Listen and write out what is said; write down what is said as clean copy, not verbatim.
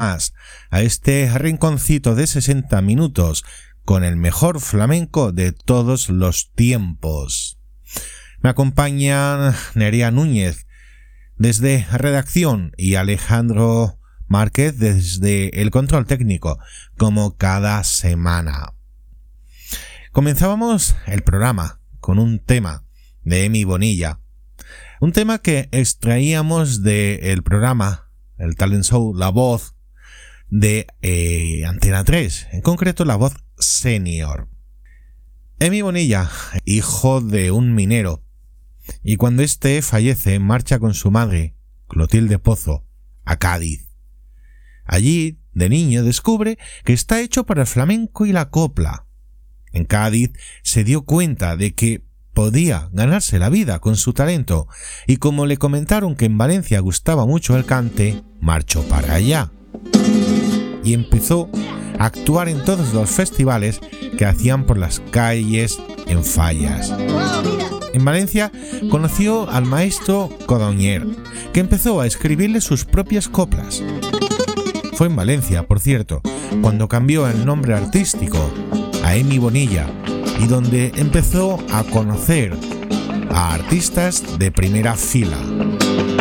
más a este rinconcito de 60 minutos con el mejor flamenco de todos los tiempos. Me acompañan Nerea Núñez desde redacción y Alejandro Márquez desde el control técnico, como cada semana. Comenzábamos el programa con un tema de Emi Bonilla, un tema que extraíamos del programa, el talent show La Voz de Antena 3, en concreto La Voz Senior. Emi Bonilla, hijo de un minero, y cuando éste fallece marcha con su madre, Clotilde Pozo, a Cádiz. Allí, de niño, descubre que está hecho para el flamenco y la copla. En Cádiz se dio cuenta de que podía ganarse la vida con su talento, y como le comentaron que en Valencia gustaba mucho el cante, marchó para allá y empezó a actuar en todos los festivales que hacían por las calles en Fallas. En Valencia conoció al maestro Codonyer, que empezó a escribirle sus propias coplas. Fue en Valencia, por cierto, cuando cambió el nombre artístico a Emi Bonilla y donde empezó a conocer a artistas de primera fila.